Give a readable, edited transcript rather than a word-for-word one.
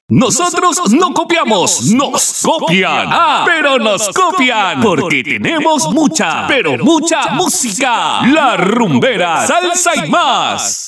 Nosotros no copiamos, nos copian. Pero nos copian porque tenemos mucha, pero mucha música. La Rumbera, salsa y más.